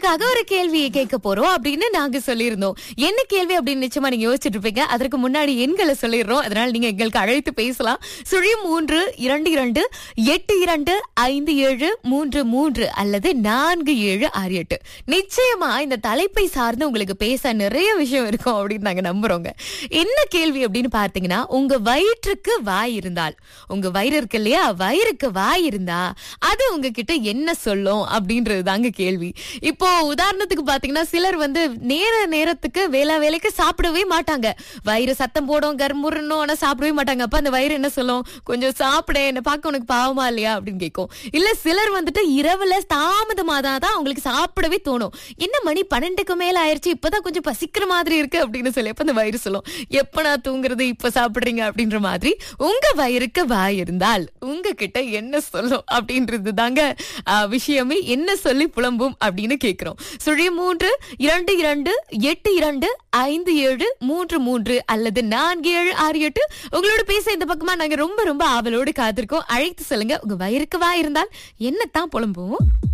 உங்களுக்காக ஒரு கேள்வியை கேட்க போறோம் அப்படின்னு நாங்க சொல்லியிருந்தோம். என்ன கேள்வி அப்படின்னு நிச்சயமா நீங்க யோசிச்சுட்டு இருப்பீங்க. அதற்கு முன்னாடி எண்களை சொல்லிடுறோம். அதனால நீங்க எங்களுக்கு அழைத்து பேசலாம். 0322825733 அல்லது 4768. நிச்சயமா இந்த தலைப்பை சார்ந்து உங்களுக்கு பேச நிறைய விஷயம் இருக்கும் அப்படின்னு நாங்க நம்புறோங்க. என்ன கேள்வி அப்படின்னு பார்த்தீங்கன்னா, உங்க வயிற்றுக்கு வாய் இருந்தால், உங்க வயிறு இருக்கு இல்லையா, வயிறுக்கு வாய் இருந்தா அது உங்ககிட்ட என்ன சொல்லும் அப்படின்றது தாங்க கேள்வி. இப்போ உதாரணத்துக்கு பாத்தீங்கன்னா, சிலர் வந்து நேரத்துக்கு வேலைக்கு சாப்பிடவே மாட்டாங்க. வயிறு சத்தம் போடும், கர்முறணும், ஆனா சாப்பிடவே மாட்டாங்க. அப்ப அந்த வயிறு என்ன சொல்லும்? கொஞ்சம் சாப்பிட, என்ன பார்க்க உனக்கு பாவமா இல்லையா அப்படின்னு கேட்கும். இல்ல சிலர் வந்துட்டு இரவுல தாமதமாதான் அவங்களுக்கு சாப்பிடவே தோணும். என்ன மணி 12க்கு மேல ஆயிருச்சு, இப்பதான் கொஞ்சம் பசிக்கிற மாதிரி இருக்கு அப்படின்னு சொல்லி அப்ப அந்த வயிறு சொல்லும், எப்ப நான் தூங்குறது, இப்ப சாப்பிடுறீங்க அப்படின்ற மாதிரி. உங்க வயிறுக்கு வாய் இருந்தால் உங்ககிட்ட என்ன சொல்லும் அப்படின்றது தாங்க விஷயமே. என்ன சொல்லி புலம்பும் அப்படின்னு கேக்குறோம். 0322825733 அல்லது 4768. உங்களோட பேச இந்த பக்கமா நாங்க ரொம்ப ரொம்ப ஆவலோடு காத்திருக்கோம். அழைத்து சொல்லுங்க, உங்க வயிறுக்கு வாய் இருந்தால் என்னத்தான் புலம்புவோம்.